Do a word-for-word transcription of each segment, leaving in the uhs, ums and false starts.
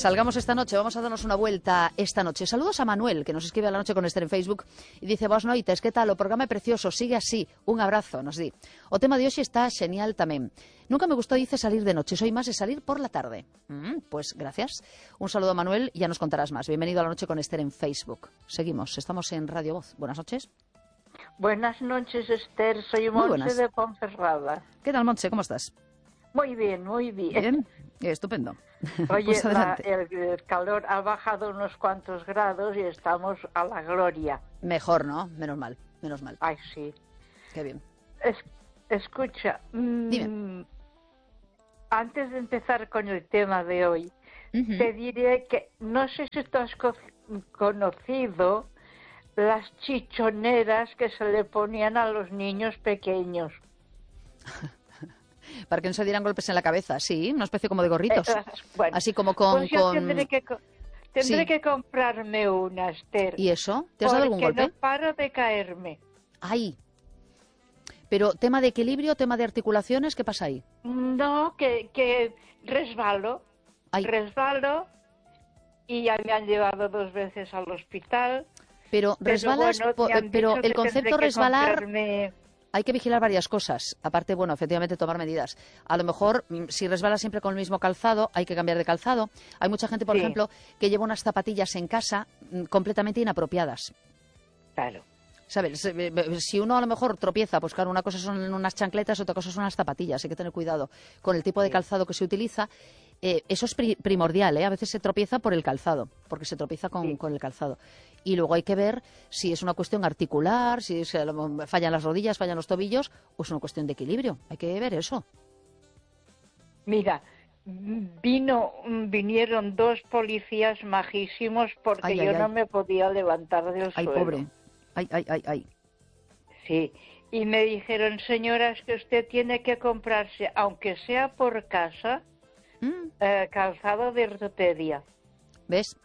Salgamos esta noche, vamos a darnos una vuelta esta noche. Saludos a Manuel, que nos escribe a la noche con Esther en Facebook y dice: Boas noites, que tal? O programa é precioso, sigue así, un abrazo, nos di. O tema de hoxe está genial tamén. Nunca me gustó, dice, salir de noche, soy más de salir por la tarde. Mm, pues gracias. Un saludo a Manuel, ya nos contarás más. Bienvenido a la noche con Esther en Facebook. Seguimos, estamos en Radio Voz. Buenas noches. Buenas noches, Esther, soy Montse de Ponferrada. ¿Qué tal, Montse? ¿Cómo estás? Muy bien, muy bien. Bien, estupendo. Oye, pues la, el, el calor ha bajado unos cuantos grados y estamos a la gloria. Mejor, ¿no? Menos mal, menos mal. Ay, sí. Qué bien. Es, escucha, Dime. Mmm, antes de empezar con el tema de hoy, Uh-huh. te diré que no sé si tú has co conocido las chichoneras que se le ponían a los niños pequeños. Para que no se dieran golpes en la cabeza, sí, una especie como de gorritos. Eh, bueno, así como con... pues yo con... tendré, que, tendré sí. que comprarme una, Esther. ¿Y eso? ¿Te has dado algún golpe? Porque no paro de caerme. Ay. Pero, ¿tema de equilibrio, tema de articulaciones? ¿Qué pasa ahí? No, que, que resbalo. Ay. Resbalo y ya me han llevado dos veces al hospital. Pero, pero resbalas, bueno, po, pero el concepto resbalar... comprarme... Hay que vigilar varias cosas. Aparte, bueno, efectivamente tomar medidas. A lo mejor, si resbalas siempre con el mismo calzado, hay que cambiar de calzado. Hay mucha gente, por sí. ejemplo, que lleva unas zapatillas en casa completamente inapropiadas. Claro. ¿Sabes? Si uno a lo mejor tropieza, pues claro, una cosa son unas chancletas, otra cosa son unas zapatillas. Hay que tener cuidado con el tipo de calzado que se utiliza. Eh, eso es pri primordial, ¿eh? A veces se tropieza por el calzado, porque se tropieza con, sí. con el calzado. Y luego hay que ver si es una cuestión articular, si se fallan las rodillas, fallan los tobillos, o es una cuestión de equilibrio. Hay que ver eso. Mira, vino, vinieron dos policías majísimos porque ay, yo ay, no ay. me podía levantar del ay, suelo. Ay, pobre. Ay, ay, ay, ay. Sí, y me dijeron, señoras, que usted tiene que comprarse, aunque sea por casa, ¿Mm? eh, calzado de ortopedia. ¿Ves?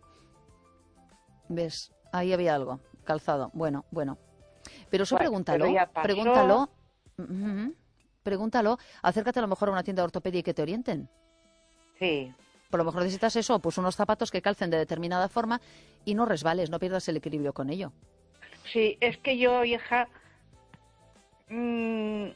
¿Ves? Ahí había algo. Calzado. Bueno, bueno. Pero eso Bueno, pregúntalo. pero ya pasó. Pregúntalo. Uh-huh. Pregúntalo. Acércate a lo mejor a una tienda de ortopedia y que te orienten. Sí. Por lo mejor necesitas eso, pues unos zapatos que calcen de determinada forma y no resbales, no pierdas el equilibrio con ello. Sí, es que yo, hija, mmm,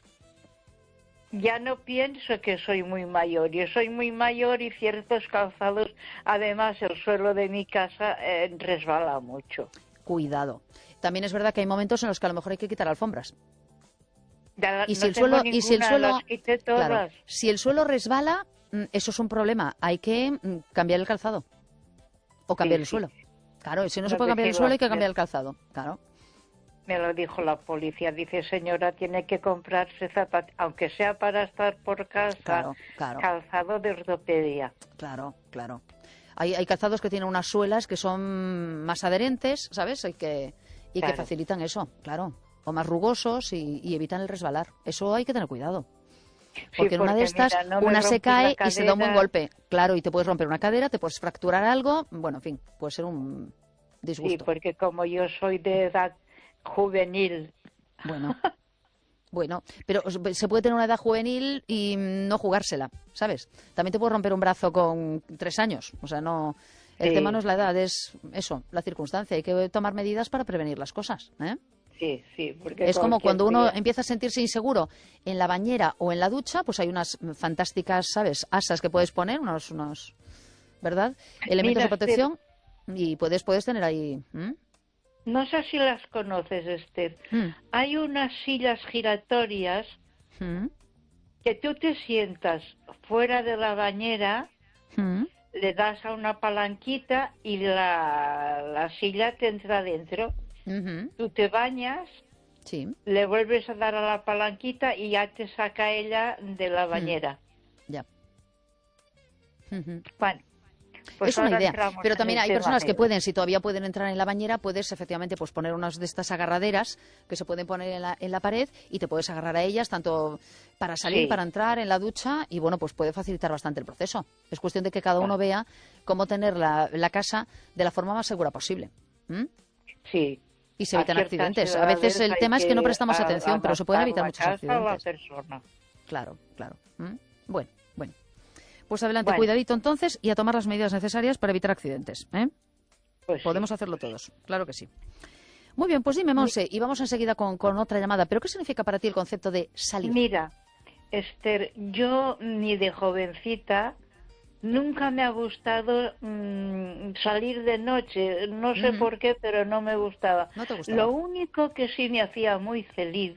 ya no pienso que soy muy mayor. Yo soy muy mayor y ciertos calzados, además el suelo de mi casa eh, resbala mucho. Cuidado. También es verdad que hay momentos en los que a lo mejor hay que quitar alfombras. Ya, Y si no el suelo, ninguna, y si el suelo, las quité todas. claro, si el suelo resbala, eso es un problema. Hay que cambiar el calzado o cambiar sí, el suelo. Sí. Claro, si no, no se No puede cambiar el suelo, hay que cambiar hacer. el calzado. Claro. Me lo dijo la policía. Dice, señora, tiene que comprarse zapatos, aunque sea para estar por casa, claro, claro. calzado de ortopedia. Claro, claro. Hay, hay calzados que tienen unas suelas que son más adherentes, ¿sabes? Y que, y claro. que facilitan eso, claro. O más rugosos y, y evitan el resbalar. Eso hay que tener cuidado. Porque sí, en una de estas, mira, no una se cae y se da un buen cadera. golpe. Claro, y te puedes romper una cadera, te puedes fracturar algo. Bueno, en fin, puede ser un disgusto. Sí, porque como yo soy de edad juvenil. Bueno, bueno, pero se puede tener una edad juvenil y no jugársela, ¿sabes? También te puedes romper un brazo con tres años. O sea, no... El sí. tema no es la edad, es eso, la circunstancia. Hay que tomar medidas para prevenir las cosas, ¿eh? Sí, sí, porque es como cuando uno día... empieza a sentirse inseguro en la bañera o en la ducha, pues hay unas fantásticas, ¿sabes? Asas que puedes poner, unos, unos ¿verdad? Elementos Mira, de protección Esther, y puedes, puedes tener ahí... ¿m? No sé si las conoces, Esther. ¿Mm? Hay unas sillas giratorias ¿Mm? que tú te sientas fuera de la bañera, ¿Mm? le das a una palanquita y la, la silla te entra dentro. Uh-huh. Tú te bañas, sí. le vuelves a dar a la palanquita y ya te saca ella de la bañera. Mm. Ya. Uh-huh. Bueno, pues es una idea, pero en también hay personas de... que pueden, si todavía pueden entrar en la bañera, puedes efectivamente pues poner unas de estas agarraderas que se pueden poner en la, en la pared y te puedes agarrar a ellas tanto para salir, sí. para entrar en la ducha y bueno, pues puede facilitar bastante el proceso. Es cuestión de que cada uno vea cómo tener la, la casa de la forma más segura posible. ¿Mm? Sí. Y se evitan accidentes. A veces el tema es que no prestamos atención, pero se pueden evitar muchos accidentes. Persona. Claro, claro. ¿Mm? Bueno, bueno. Pues adelante, Bueno, cuidadito entonces y a tomar las medidas necesarias para evitar accidentes. ¿eh? pues Podemos sí. hacerlo todos, claro que sí. Muy bien, pues dime, Monse, y vamos enseguida con, con otra llamada. ¿Pero qué significa para ti el concepto de salir? Mira, Esther, yo ni de jovencita nunca me ha gustado mm, salir de noche. No sé Ujú. por qué, pero no me gustaba. ¿No te gustaba? Lo único que sí me hacía muy feliz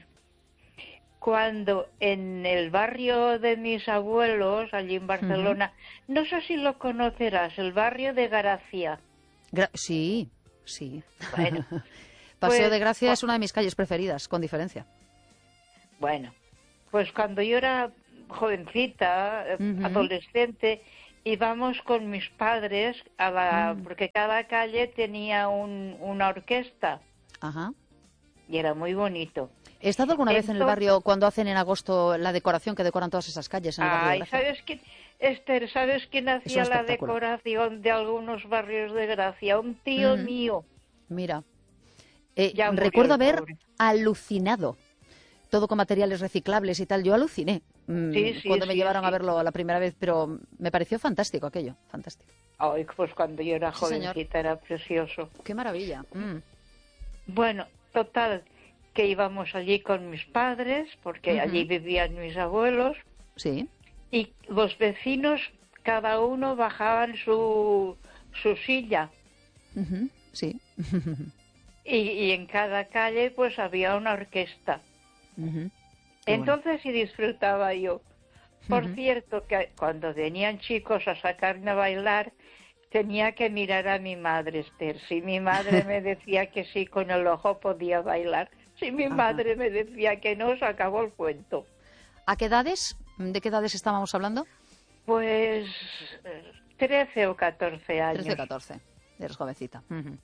cuando en el barrio de mis abuelos, allí en Ujú. Barcelona, no sé si lo conocerás, el barrio de Gracia. Gra- sí, sí. Bueno, Paseo pues, de Gracia cua- es una de mis calles preferidas, con diferencia. bueno, pues cuando yo era jovencita, eh, Ujú. adolescente, íbamos con mis padres a la, Mm. porque cada calle tenía un, una orquesta Ajá. y era muy bonito. He estado alguna vez en el Entonces, barrio cuando hacen en agosto la decoración que decoran todas esas calles en el barrio de ay, Gracia. ¿sabes quién, Esther, ¿sabes quién Es un hacía la espectáculo. decoración de algunos barrios de Gracia? Un tío Ujú. mío, Mira, eh, ya murió recuerdo el haber pobre. alucinado, todo con materiales reciclables y tal. Yo aluciné Sí, mm, sí, cuando me sí, llevaron a sí. verlo la primera vez, pero me pareció fantástico aquello, fantástico. Ay, pues cuando yo era Sí, señor. jovencita era precioso. Qué maravilla. Mm. Bueno, total, que íbamos allí con mis padres, porque allí Ujú. vivían mis abuelos, Sí. y los vecinos, cada uno bajaban su, su silla, Ujú. Sí. y, y en cada calle pues había una orquesta. Ujú. Qué bueno. Entonces sí disfrutaba yo. Por Ujú. cierto, que cuando venían chicos a sacarme a bailar, tenía que mirar a mi madre, Esther. Si mi madre me decía que sí, con el ojo podía bailar. Si mi Ajá. madre me decía que no, se acabó el cuento. ¿A qué edades? ¿De qué edades estábamos hablando? Pues eh, trece o catorce Trece, años. catorce. Eres jovencita. Ujú.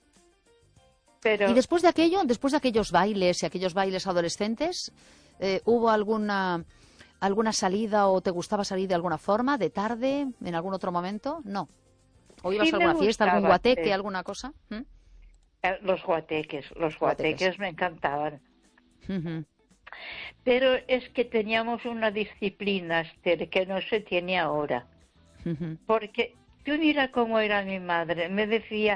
Y Pero después de aquello, después de aquellos bailes y aquellos bailes adolescentes, eh, ¿hubo alguna alguna salida o te gustaba salir de alguna forma, de tarde, en algún otro momento? No. ¿O sí ibas a me alguna fiesta, algún gustaba, guateque, Esther. alguna cosa? ¿Mm? Eh, Los guateques, los Guateques. guateques me encantaban. Ujú. Pero es que teníamos una disciplina, Esther, que no se tiene ahora. Ujú. Porque tú mira cómo era mi madre. Me decía,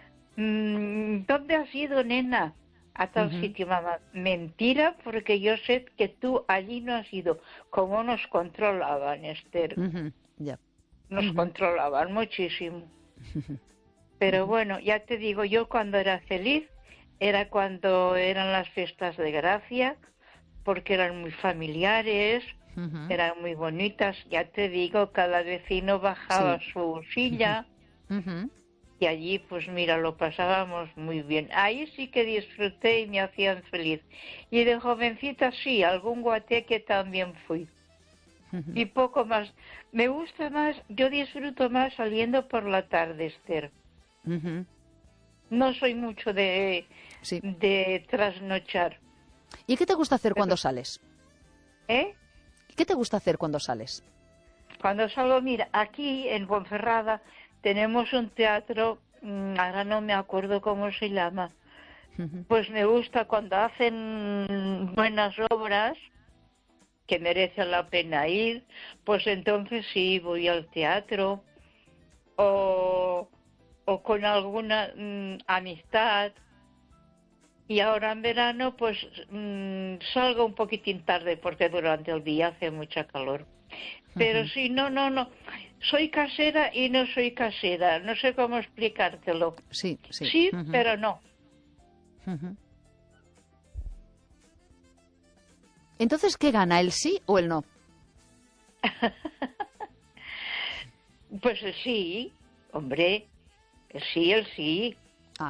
mm, ¿dónde has ido, nena? A tal Ujú. sitio, mamá. Mentira, porque yo sé que tú allí no has ido. ¿Cómo nos controlaban, Esther? Ujú. Ya. Nos Ujú. controlaban muchísimo. Ujú. Pero Ujú. bueno, ya te digo, yo cuando era feliz era cuando eran las fiestas de Gracia, porque eran muy familiares, Ujú. eran muy bonitas. Ya te digo, cada vecino bajaba Sí. su silla Ujú. y allí, pues mira, lo pasábamos muy bien. Ahí sí que disfruté y me hacían feliz. Y de jovencita sí, algún guateque también fui. Ujú. Y poco más. Me gusta más, yo disfruto más saliendo por la tarde, Esther. Ujú. No soy mucho de, Sí. de trasnochar. ¿Y qué te gusta hacer Pero, cuando sales? ¿eh? ¿Qué te gusta hacer cuando sales? Cuando salgo, mira, aquí en Ponferrada tenemos un teatro, mm, ahora no me acuerdo cómo se llama. Ujú. Pues me gusta cuando hacen buenas obras, que merecen la pena ir, pues entonces sí voy al teatro o, o con alguna mm, amistad. Y ahora en verano pues mm, salgo un poquitín tarde porque durante el día hace mucha calor. Pero Ujú. sí, no, no, no. Soy casera y no soy casera. No sé cómo explicártelo. Sí, sí. Sí, Ujú. pero no. Ujú. Entonces, ¿qué gana, el sí o el no? Pues el sí, hombre, el sí, el sí. Ah.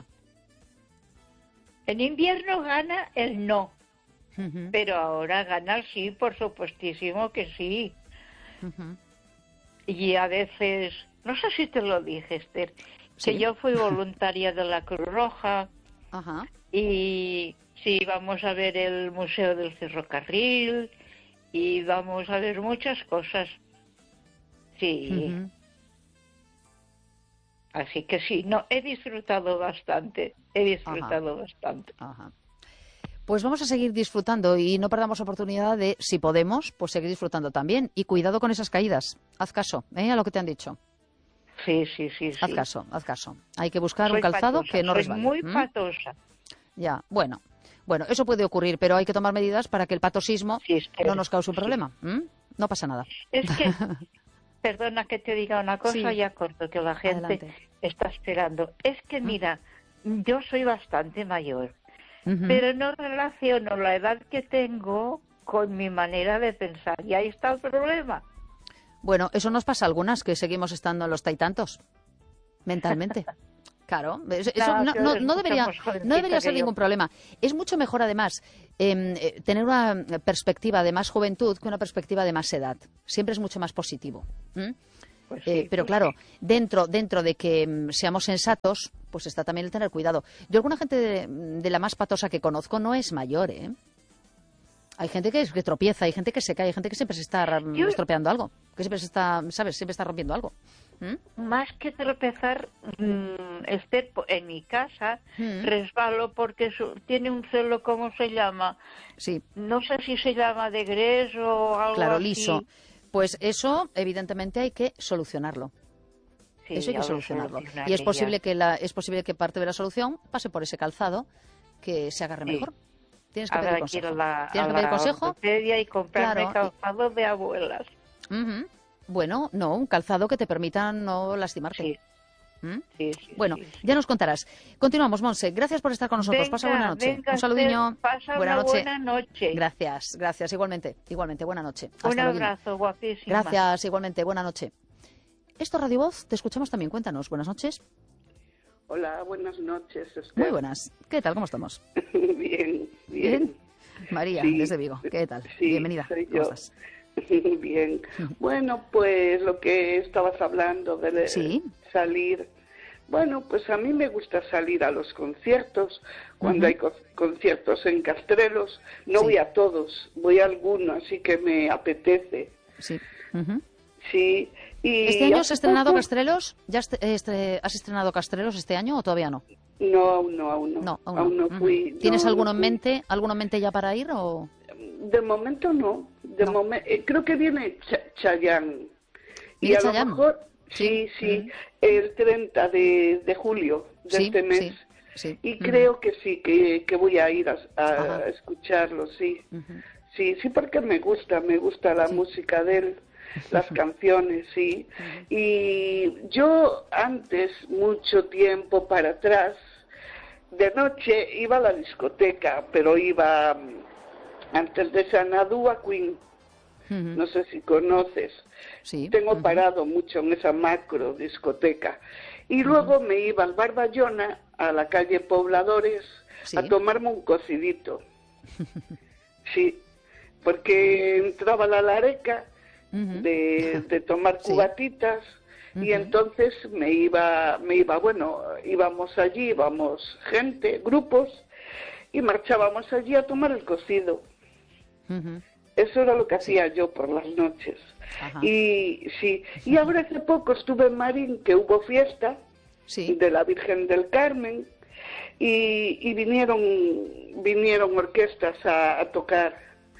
En invierno gana el no, Ujú. pero ahora gana el sí, por supuestísimo que sí. Ujú. Y a veces, no sé si te lo dije, Esther, que Sí. yo fui voluntaria de la Cruz Roja Ajá. y sí, vamos a ver el Museo del Ferrocarril y vamos a ver muchas cosas. Sí, Ujú. así que sí, no, he disfrutado bastante, he Ajá. disfrutado bastante. Ajá. Pues vamos a seguir disfrutando y no perdamos oportunidad de, si podemos, pues seguir disfrutando también. Y cuidado con esas caídas. Haz caso, ¿eh? A lo que te han dicho. Sí, sí, sí, sí. Haz caso, haz caso. Hay que buscar soy un calzado patosa, que no soy resbale. muy ¿Mm? patosa. Ya, bueno. Bueno, eso puede ocurrir, pero hay que tomar medidas para que el patosismo Sí, es que- no nos cause un sí. problema. ¿Mm? No pasa nada. Es que, perdona que te diga una cosa, Sí. ya corto, que la gente Adelante. está esperando. Es que, mira, yo soy bastante mayor, Ujú. pero no relaciono la edad que tengo con mi manera de pensar. Y ahí está el problema. Bueno, eso nos pasa a algunas que seguimos estando en los taitantos, mentalmente. Claro, eso eso Nada, no, que no- eres no mucho debería, más jovencita no debería ser que yo. ningún problema. Es mucho mejor, además, em, eh, tener una perspectiva de más juventud que una perspectiva de más edad. Siempre es mucho más positivo. ¿M? Pues Eh, sí, pero pues claro, sí. dentro, dentro de que mm, seamos sensatos, pues está también el tener cuidado. Yo alguna gente de, de la más patosa que conozco no es mayor, ¿eh? Hay gente que, que tropieza, hay gente que se cae, hay gente que siempre se está ra- Yo- estropeando algo, que siempre se está, ¿sabes? Siempre está rompiendo algo. ¿Mm? Más que tropezar, mm, este, po- en mi casa, Mm. resbalo porque su- tiene un suelo, ¿cómo se llama? Sí, No sé si se llama de grés o algo claro, así. liso. Pues eso, evidentemente, hay que solucionarlo. Sí, Eso hay ya que lo solucionarlo. solucionaré Y es ya. posible que la, es posible que parte de la solución pase por ese calzado que se agarre Sí. mejor. Tienes que Habrá pedir que ir consejo. a la, Tienes a que pedir la consejo. ortopedia y comprarme Claro, y- calzado de abuelas. Ujú. Bueno, no, un calzado que te permita no lastimarte. Sí, ¿Mm? sí, sí. Bueno, sí, sí. ya nos contarás. Continuamos, Monse. Gracias por estar con nosotros. Pasa buena Venga, noche. venga, Un saludiño. Esther, pasa Buena una noche. buena noche. Gracias, gracias. Igualmente, igualmente. Buena noche. Hasta Un luego. abrazo, guapísima. Gracias, igualmente. Buena noche. Esto es Radio Voz. Te escuchamos también. Cuéntanos. Buenas noches. Hola, buenas noches, Esther. Muy buenas. ¿Qué tal? ¿Cómo estamos? Bien, bien. ¿Bien? María, Sí, desde Vigo. ¿Qué tal? sí, Bienvenida. soy ¿Cómo yo. estás? Bien. Bueno, pues lo que estabas hablando de Sí. salir. Bueno, pues a mí me gusta salir a los conciertos. Cuando Ujú. hay co- conciertos en Castrelos, no Sí. voy a todos, voy a algunos, así que me apetece. Sí. Ujú. Sí. Y ¿Este año has hace estrenado poco- Castrelos? ¿Ya est- este- has estrenado Castrelos este año o todavía no? No, aún no, aún no. No, aún no. Ujú. fui. ¿Tienes no, alguno no en fui. mente, alguno en mente ya para ir o...? De momento no. De No. momen- eh, creo que viene Ch- Chayanne. Y ¿Viene a Chayanne? lo mejor, sí, Sí. sí, Mm. el treinta de, de julio de Sí, este mes. sí, sí. Y Ujú. creo que sí, que, que voy a ir a, a Ajá. escucharlo, sí. Ujú. Sí, sí, porque me gusta, me gusta la Sí. música de él, las canciones, sí. Y yo antes, mucho tiempo para atrás, de noche iba a la discoteca, pero iba mm, antes de Xanadu a Queen, Ujú. no sé si conoces. Sí. Tengo Ujú. parado mucho en esa macro discoteca. Y luego me iba al Bar Bayona, a la calle Pobladores, Sí. a tomarme un cocidito. Sí, porque entraba la lareca Ujú. de, de tomar Sí. cubatitas y Ujú. entonces me iba, me iba, bueno, íbamos allí, íbamos gente, grupos, y marchábamos allí a tomar el cocido. Ujú. Eso era lo que hacía yo por las noches. Ajá. Y sí, y ahora hace poco estuve en Marín, que hubo fiesta Sí. de la Virgen del Carmen, y, y vinieron vinieron orquestas a, a tocar.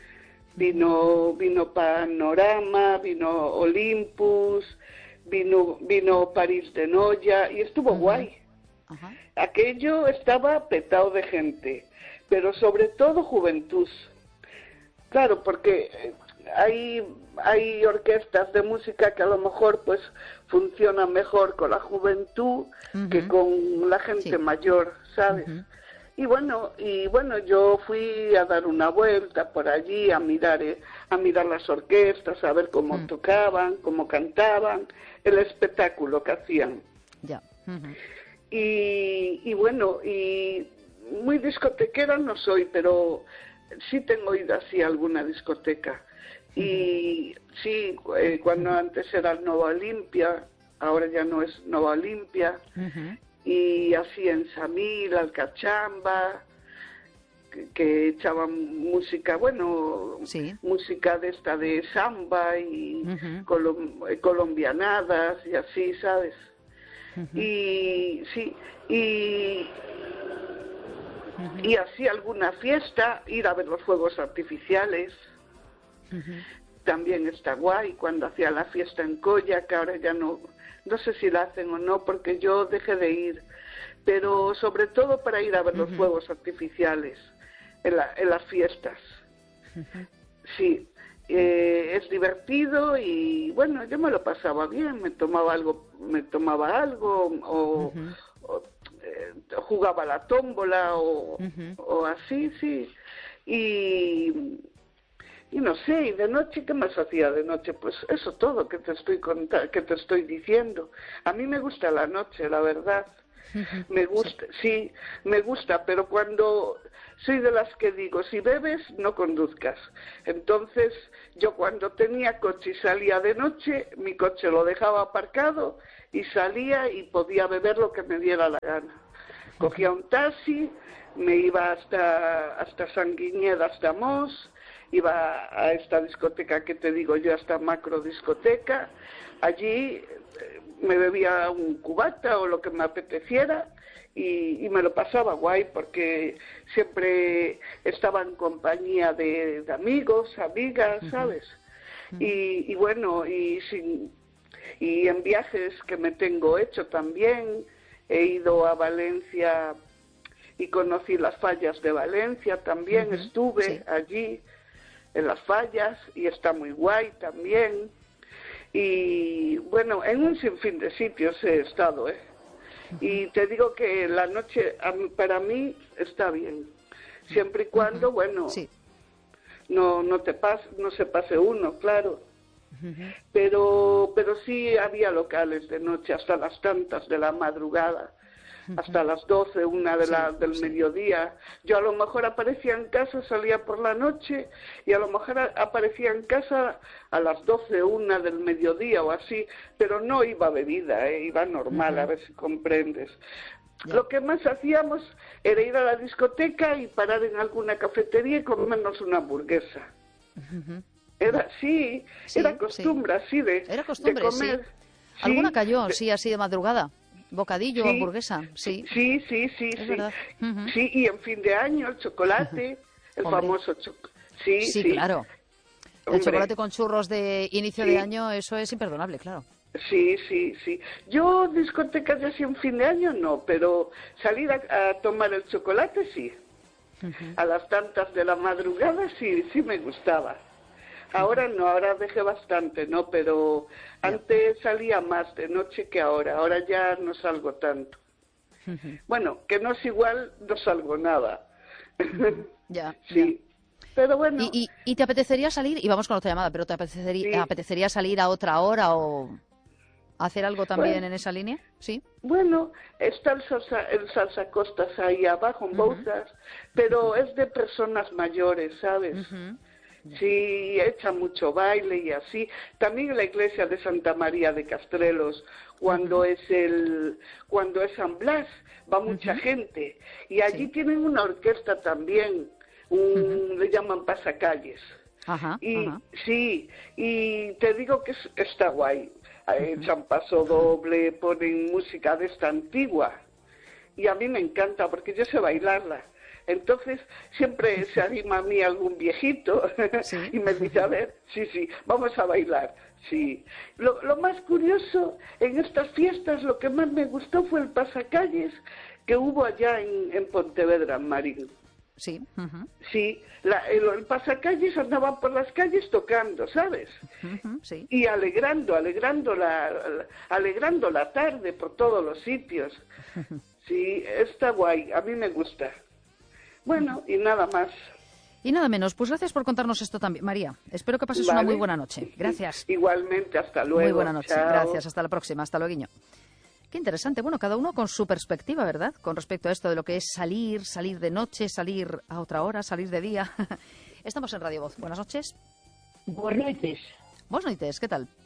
Vino vino Panorama, vino Olympus, vino vino París de Noya, y estuvo Ujú. guay. Ajá. Aquello estaba petado de gente, pero sobre todo juventud. Claro, porque eh, hay, hay orquestas de música que a lo mejor pues funcionan mejor con la juventud Ujú. que con la gente Sí. mayor, ¿sabes? Ujú. Y bueno, y bueno, yo fui a dar una vuelta por allí, a mirar, eh, a mirar las orquestas, a ver cómo Mm. tocaban, cómo cantaban, el espectáculo que hacían. Ya. Ujú. Y, y bueno, y muy discotequera no soy, pero sí tengo ido así a alguna discoteca. Y sí, eh, cuando antes era Nova Olimpia, ahora ya no es Nova Olimpia, Ujú. y así en Samil, Alcachamba, que, que echaban música, bueno, Sí. música de esta de samba y Ujú. colom- eh, colombianadas y así, ¿sabes? Ujú. Y sí, y Uh-huh. Y así alguna fiesta, ir a ver los fuegos artificiales. Uh-huh. También está guay, cuando hacía la fiesta en Colla, que ahora ya no, no sé si la hacen o no, porque yo dejé de ir, pero sobre todo para ir a ver los uh-huh. fuegos artificiales en, la, en las fiestas. Uh-huh. Sí, eh, es divertido y bueno, yo me lo pasaba bien, me tomaba algo, me tomaba algo o, uh-huh. o eh, jugaba a la tómbola o, uh-huh. o así, sí, y... Y no sé, y de noche, ¿qué más hacía de noche? Pues eso todo que te estoy contando, que te estoy diciendo. A mí me gusta la noche, la verdad. Me gusta, sí, me gusta, pero cuando soy de las que digo, si bebes, no conduzcas. Entonces, yo cuando tenía coche y salía de noche, mi coche lo dejaba aparcado y salía y podía beber lo que me diera la gana. Cogía un taxi, me iba hasta, hasta San Guiñeda, hasta Mos, iba a esta discoteca que te digo yo, esta macro discoteca, allí me bebía un cubata o lo que me apeteciera y, y me lo pasaba guay porque siempre estaba en compañía de, de amigos, amigas, ¿sabes? Uh-huh. Y, y bueno, y, sin, y en viajes que me tengo hecho también, he ido a Valencia y conocí las fallas de Valencia también, uh-huh. estuve sí. allí en las fallas y está muy guay también. Y bueno, en un sinfín de sitios he estado, ¿eh? Uh-huh. Y te digo que la noche para mí está bien, siempre y cuando, uh-huh. bueno, sí. no no te pas, no se pase uno, claro. Uh-huh. Pero pero sí había locales de noche hasta las tantas de la madrugada. Hasta las doce, una de la, sí, del sí. mediodía. Yo a lo mejor aparecía en casa, salía por la noche, y a lo mejor aparecía en casa a las doce, una del mediodía o así, pero no iba bebida, ¿eh? Iba normal, uh-huh. a ver si comprendes. Yeah. Lo que más hacíamos era ir a la discoteca y parar en alguna cafetería y comernos una hamburguesa. Uh-huh. Era, sí, sí, era costumbre, sí. así de, era costumbre, de comer. Sí. ¿Alguna cayó, sí, así de madrugada? Bocadillo o sí, hamburguesa, sí. Sí, sí, sí, es sí. verdad. Uh-huh. Sí, y en fin de año el chocolate, el Hombre. famoso chocolate. Sí, sí, sí, claro. Hombre. El chocolate con churros de inicio sí. de año, eso es imperdonable, claro. Sí, sí, sí. Yo discotecas ya así en fin de año no, pero salir a, a tomar el chocolate sí. Uh-huh. A las tantas de la madrugada sí, sí me gustaba. Ahora no, ahora dejé bastante, ¿no? Pero antes salía más de noche que ahora. Ahora ya no salgo tanto. Uh-huh. Bueno, que no es igual, no salgo nada. Uh-huh. Ya. Sí. Ya. Pero bueno. ¿Y, y, ¿Y te apetecería salir? Y vamos con otra llamada, pero ¿te apetecería, sí. apetecería salir a otra hora o hacer algo también bueno, en esa línea? Sí. Bueno, está el salsa, el salsa costas ahí abajo en uh-huh. Bouzas, pero uh-huh. es de personas mayores, ¿sabes? Uh-huh. Sí, echa mucho baile y así. También en la iglesia de Santa María de Castrelos, cuando uh-huh. es el, cuando es San Blas, va mucha uh-huh. gente. Y allí sí. tienen una orquesta también, un, uh-huh. le llaman pasacalles. Ajá, y ajá. sí, y te digo que es, está guay. Echan uh-huh. paso doble, ponen música de esta antigua. Y a mí me encanta porque yo sé bailarla. Entonces, siempre se anima a mí algún viejito ¿Sí? y me dice, a ver, sí, sí, vamos a bailar, sí. Lo, lo más curioso en estas fiestas, lo que más me gustó fue el pasacalles que hubo allá en, en Pontevedra, en Marín. Sí. Uh-huh. Sí, la, el, el pasacalles andaba por las calles tocando, ¿sabes? Uh-huh, sí. Y alegrando, alegrando la, la, alegrando la tarde por todos los sitios. Uh-huh. Sí, está guay, a mí me gusta. Bueno, y nada más. Y nada menos. Pues gracias por contarnos esto también, María. Espero que pases vale. una muy buena noche. Gracias. Igualmente, hasta luego. Muy buena noche. Chao. Gracias, hasta la próxima. Hasta luego. Qué interesante. Bueno, cada uno con su perspectiva, ¿verdad? Con respecto a esto de lo que es salir, salir de noche, salir a otra hora, salir de día. Estamos en Radio Voz. Buenas noches. Buenas noches. Buenas noches, ¿qué tal?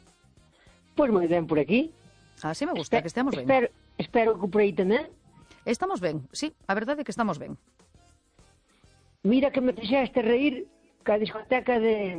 Pues muy bien por aquí. Así me gusta, Espe- que estemos ben. Espero, espero que por aí tamén. Estamos ben, sí, a verdade é que estamos ben. Mira que me fixeste reír ca discoteca de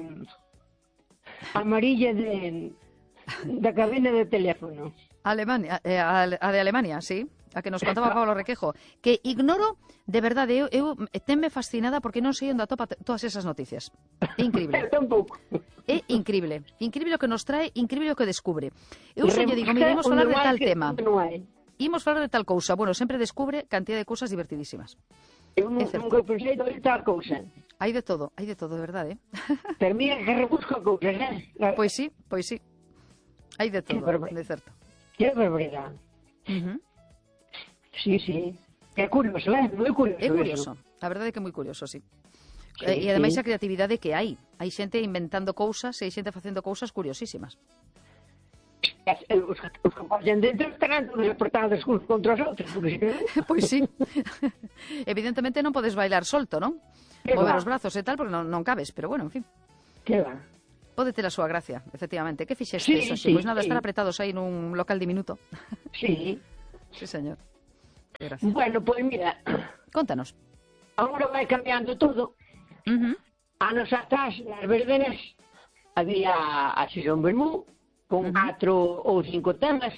amarilla de da cabina de teléfono. Alemania, eh, a, a de Alemania, sí. a que nos contaba Pablo Requejo, que ignoro, de verdade, eu, eu tenme fascinada porque non sei onde atopa todas esas noticias. É increíble. Eu tampouco. É increíble. Increíble o que nos trae, increíble o que descubre. Eu só lle digo, mire, imos falar de tal tema. Imos falar de tal cousa. Bueno, sempre descubre cantidad de cousas divertidísimas. Eu nunca pensei de tal cousa. Hai de todo, hai de todo, de verdade, eh? Pero mira que rebusco cousas, eh? Pois sí, pois sí. Hai de todo, de certo. Que barbaridade. Uh -huh. Sí, sí. É curioso, é? Moi curioso. É curioso. A verdade é que é moi curioso, sí. Sí, e, e ademais sí. a creatividade que hai. Hai xente inventando cousas e hai xente facendo cousas curiosísimas. Os, os que pasan dentro estarán todos apertados uns contra os outros. Porque... Pois sí. Evidentemente non podes bailar solto, non? Que Mover va? os brazos e tal, porque non, non cabes, pero bueno, en fin. Que va? Pode ter a súa gracia, efectivamente. Que fixeste Sí, eso? sí, Pois nada, sí. estar apretados aí nun local diminuto. Sí. Sí, señor. Que gracia. Bueno, pois pues mira, Contanos. agora vai cambiando todo. Uh -huh. Anos atrás, nas verbenas, había a Xisón Bermú, con Uh -huh. catro ou cinco temas.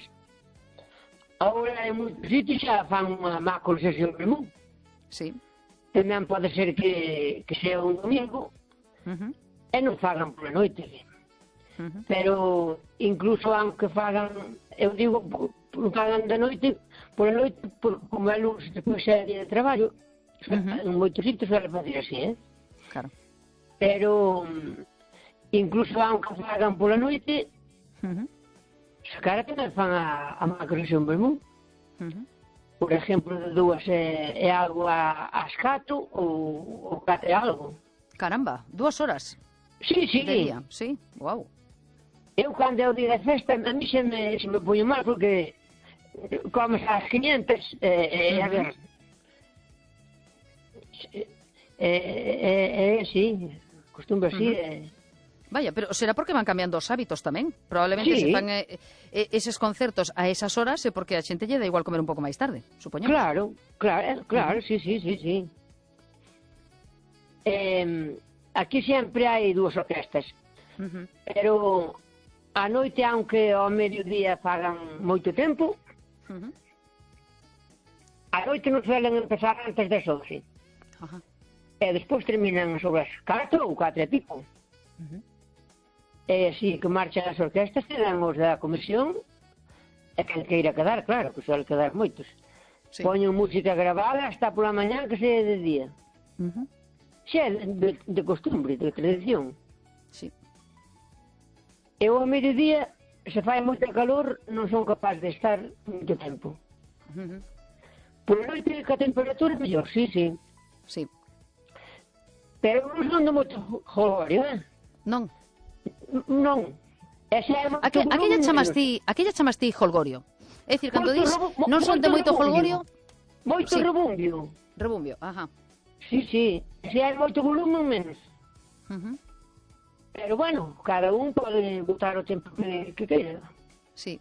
Agora, en moitos sitios, xa fan unha macro sesión Bermú. Sí. Tamén pode ser que, que sea un domingo, Uh -huh. e non fagan pola noite. Uh -huh. Pero, incluso, aunque fagan, eu digo, non fagan da noite, pola noite, por, como é luz, depois é día de traballo, Uh -huh. en moitos sitios suele facer así, eh? Claro. Pero, incluso, aunque fagan pola noite, Uh -huh. se cara tamén fan a, a macrosesión Bermú. Uh -huh. Por exemplo, de dúas é, é algo a, a escato ou, ou cate algo. Caramba, dúas horas Sí, sí. de día, sí, wow. Eu, cando é o día de festa, a mí se me, se me poño mal, porque comes ás quinientas, e, e a ver... É, é, é, sí, costumbre así, Uh -huh. é... Vaya, pero será porque van cambiando os hábitos tamén. Probablemente Sí. se fan eh, eh, eses concertos a esas horas é porque a xente lle dá igual comer un pouco máis tarde, supoñemos. Claro, claro, claro, sí, sí, sí, sí. Eh, aquí sempre hai dúas orquestas, Uh -huh. pero a noite, aunque ao mediodía fagan moito tempo, Uh -huh. a noite non suelen empezar antes das once. Ajá. E despois terminan sobre as catro ou catro e pico. Uh -huh. E así que marchan as orquestas, terán os da comisión, e quen queira quedar, claro, que suele quedar moitos. Sí. Poñen música grabada hasta pola mañá que sea de día. Uh -huh. Xa é de, de costumbre, de tradición. Sí. Eu ao mediodía, se fai moito calor, non son capaz de estar moito tempo. Uh -huh. Por noite, que a temperatura é mellor, sí, sí. Sí. Pero non son de moito jolgorio, eh? Non. Non. Ese é moito Aque, volumen aquella menos. chamas ti, aquella chamas ti holgorio. É dicir, cando Moito dis rebu- mo- non son de moito rebumbio. holgorio, Moito Sí. rebumbio. rebumbio, ajá. Sí, sí. Se hai moito volumen menos. Uh -huh. Pero bueno, cada un pode botar o tempo que, que queira. Sí.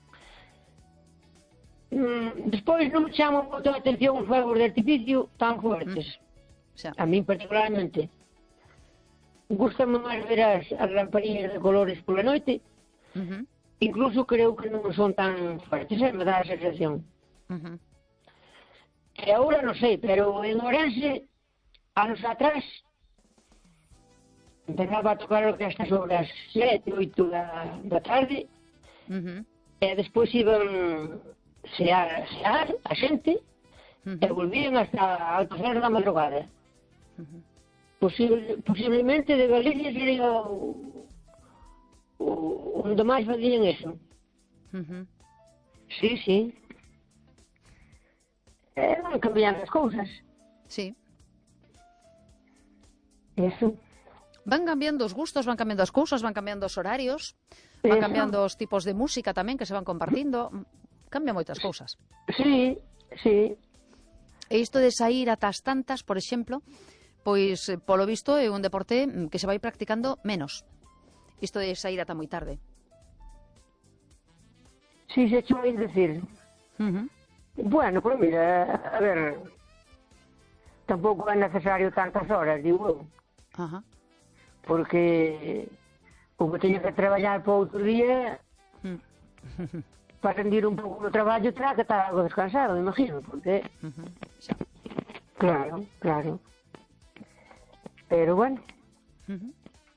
Mm, despois non me chamo moito a atención os fuegos de artificio tan fuertes. Xa. A min particularmente. Gústame máis ver as, as lamparillas de colores pola noite. Uh -huh. Incluso creo que non son tan fuertes, eh, me dá a sensación. Uh -huh. E agora non sei, pero en Ourense, anos atrás, empezaba a tocar orquesta sobre as sete, oito da, da tarde, Uh -huh. e despois iban sear, sear a xente, Uh e -huh. volvían hasta altas horas da madrugada. Uh -huh. Posible, posiblemente de Galicia sería o, o, onde máis facían eso. Uh -huh. Sí, sí. E van cambiando as cousas. Sí. Eso. Van cambiando os gustos, van cambiando as cousas, van cambiando os horarios, van Eso. cambiando os tipos de música tamén que se van compartindo. Cambia moitas cousas. Sí, sí. E isto de sair ata as tantas, por exemplo, pois, eh, polo visto, é un deporte mm, que se vai practicando menos. Isto de sair ata moi tarde. Sí, se cho oír decir. Uh -huh. Bueno, pues mira, a ver, tampouco é necesario tantas horas, digo eu, Ajá. porque o que teño que traballar para outro día, Mm. para rendir un pouco no traballo terá que estar algo descansado, me imagino, porque... Uh-huh. Xa. Claro, claro. Pero bueno... Uh-huh.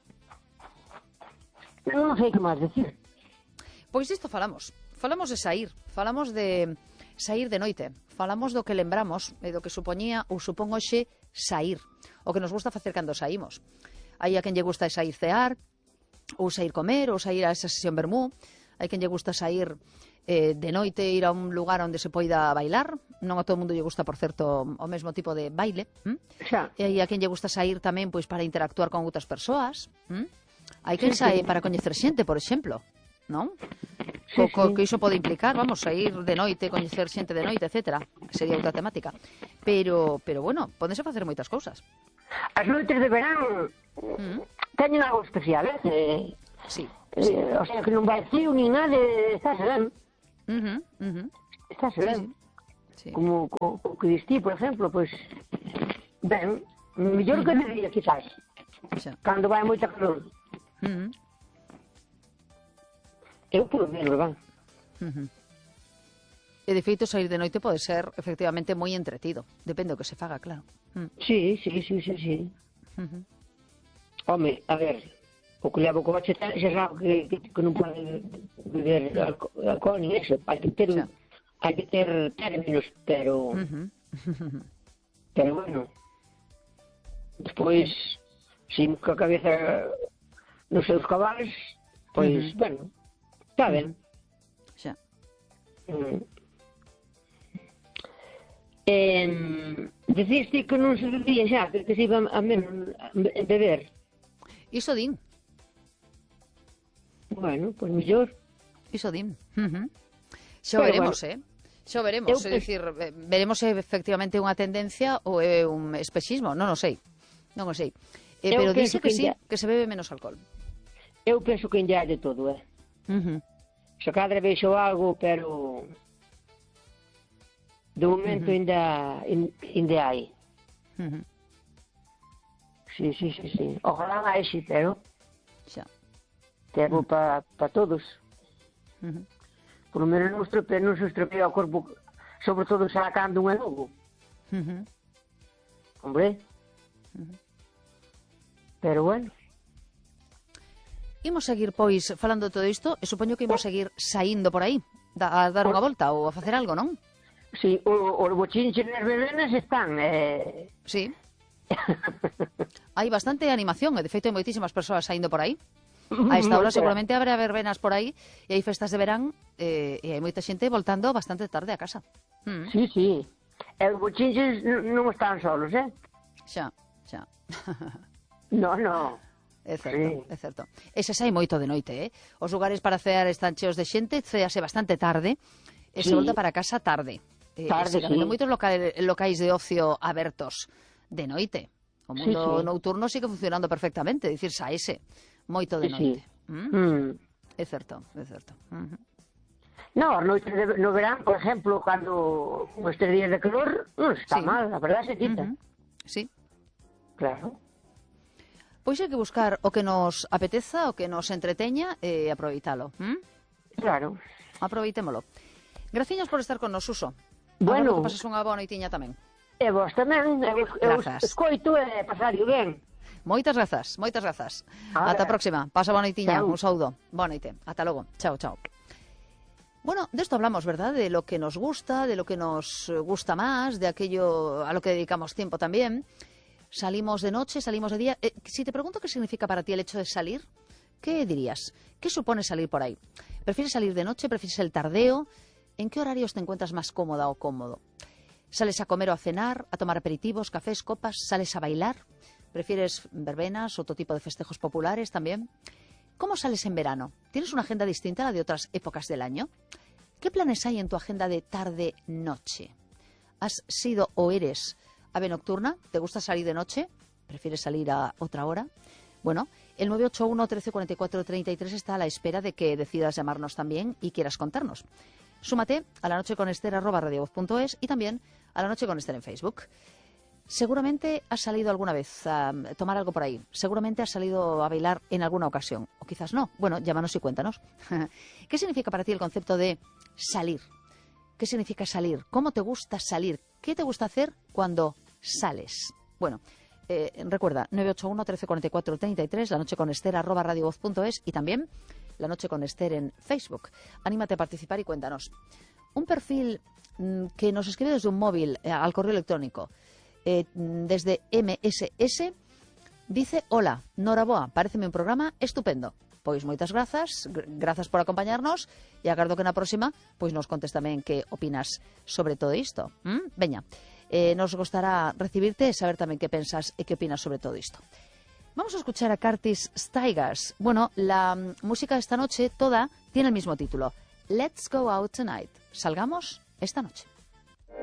Non sei que máis decir. Pois isto falamos. Falamos de saír. Falamos de saír de noite. Falamos do que lembramos e do que supoñía ou supón hoxe saír. O que nos gusta facer cando saímos. Hai a quen lle gusta saír cear, ou saír comer, ou saír a esa sesión vermú. Hai quen lle gusta saír eh, de noite, ir a un lugar onde se poida bailar. Non a todo mundo lle gusta, por certo, o mesmo tipo de baile. ¿Mm? Xa. E hai a quen lle gusta saír tamén pois para interactuar con outras persoas. ¿Mm? Hai quen sae para coñecer xente, por exemplo, non? Sí, Co, co, sí. que iso pode implicar, vamos, saír de noite, coñecer xente de noite, etcétera. Sería outra temática. Pero, pero bueno, pódense facer moitas cousas. As noites de verán Mm. teñen algo especial, eh? Sí. eh o sea, que non vai frío nin nada, está serán. Uh-huh, uh-huh. Está serán. Sí. Como co, co que distí, por exemplo, pois... Ben, mellor que de día, quizás. Xa. Cando vai moita calor. Uh-huh. Eu por menos, van. Uh-huh. E de feito, saír de noite pode ser efectivamente moi entretido. Depende do que se faga, claro. Mm. Sí, sí, sí, sí, sí. Uh-huh. Home, a ver, o que leva o coche xa sabe que, que, que non pode beber alco- alcohol ni eso. Hai que ter, Xa. hai que ter términos, pero, Uh-huh. pero bueno. Despois, si ca cabeza nos seus cabales, pois, Ujú. bueno, está ben. Xa. Mm. Eh, Diciste que non se bebía xa, que, que se iba a menos a beber. Iso din. Bueno, pois mellor. Iso din. Uh-huh. Xa Pero veremos, eh? Xa veremos, Eu é pe- dicir, eh, veremos se efectivamente é unha tendencia ou é un espexismo, non o sei. Non o sei. Eh, Eu pero penso dice que que sí, ya- que se bebe menos alcohol. Eu penso que ainda hai de todo, eh? Uh-huh. Se cadra vexo algo, pero... De momento Ujú. ainda, ainda hai. Uh-huh. Sí, sí, sí, sí. Ojalá máis, sí, pero Xa. termo para pa todos. Uh-huh. Por lo menos non, estrope, non se estropea o corpo, sobre todo sacando un enogo. Uh-huh. Hombre. Pero bueno. Imos seguir, pois, falando de todo isto, e supoño que imos seguir saindo por aí, da, a dar unha volta ou a facer algo, non? Sí, o, os bochinches nas verbenas están, eh... Sí. Hai bastante animación, e de feito hai moitísimas persoas saindo por aí. A esta hora Moita. seguramente habrá verbenas por aí e hai festas de verán eh, e hai moita xente voltando bastante tarde a casa. Mm. Sí, sí. E os bochinches n- non están solos, eh? Xa, xa. No, no. É certo, Sí. é certo. E se sai moito de noite, eh? Os lugares para cear están cheos de xente, cease bastante tarde e se Sí. volta para casa tarde. Eh, Tarde, siga habendo sí. moitos locais, locais de ocio abertos de noite. O Sí, mundo sí. nocturno sigue funcionando perfectamente, dicir, saese moito de Sí, sí. noite. Mm? Mm. É certo, é certo. Uh-huh. No, as noites de, no verán, por exemplo, cando con estes días de calor, non está Sí. mal, a verdade se quita. Uh-huh. Sí. Claro. Pois hai que buscar o que nos apeteza, o que nos entreteña e aproveitalo. ¿Mm? Claro. Aproveitémolo. Graciñas por estar con nos, Suso. Bueno. Agora que pases unha boa noitiña tamén. E vos tamén, eu, eu Grazas. escoito e pasario ben. Moitas grazas, moitas grazas. Ahora. Ata a próxima. Pasa boa noitiña, Chao. un saúdo. Boa noite. Ata logo. Chao, chao. Bueno, de esto hablamos, ¿verdad? De lo que nos gusta, de lo que nos gusta más, de aquello a lo que dedicamos tiempo también. Salimos de noche, salimos de día. Eh, si te pregunto qué significa para ti el hecho de salir, ¿qué dirías? ¿Qué supone salir por ahí? ¿Prefieres salir de noche? ¿Prefieres el tardeo? ¿En qué horarios te encuentras más cómoda o cómodo? ¿Sales a comer o a cenar, a tomar aperitivos, cafés, copas? ¿Sales a bailar? ¿Prefieres verbenas, otro tipo de festejos populares también? ¿Cómo sales en verano? ¿Tienes una agenda distinta a la de otras épocas del año? ¿Qué planes hay en tu agenda de tarde-noche? ¿Has sido o eres ave nocturna? ¿Te gusta salir de noche? ¿Prefieres salir a otra hora? Bueno, el nueve ocho uno, trece cuarenta y cuatro, treinta y tres está a la espera de que decidas llamarnos también y quieras contarnos. Súmate a la noche con Esther arroba radiovoz punto es y también a la noche con Esther en Facebook. Seguramente has salido alguna vez a tomar algo por ahí. Seguramente has salido a bailar en alguna ocasión. O quizás no. Bueno, llámanos y cuéntanos. ¿Qué significa para ti el concepto de salir. ¿Qué significa salir? ¿Cómo te gusta salir? ¿Qué te gusta hacer cuando sales? Bueno, eh, recuerda, nueve ocho uno, trece cuarenta y cuatro, treinta y tres, la noche con Esther, arroba radiovoz punto es y también La Noche con Esther en Facebook. Anímate a participar y cuéntanos. Un perfil mmm, que nos escribe desde un móvil eh, al correo electrónico, eh, desde eme ese ese, dice: hola, Noraboa, pareceme un programa estupendo. Pois moitas grazas, grazas por acompañarnos e agardo que na próxima pois nos contes tamén que opinas sobre todo isto. ¿Mm? Veña, eh, nos gustará recibirte e saber tamén que pensas e que opinas sobre todo isto. Vamos a escuchar a Curtis Stigers. Bueno, la um, música de esta noche toda tiene el mismo título. Let's go out tonight. Salgamos esta noche.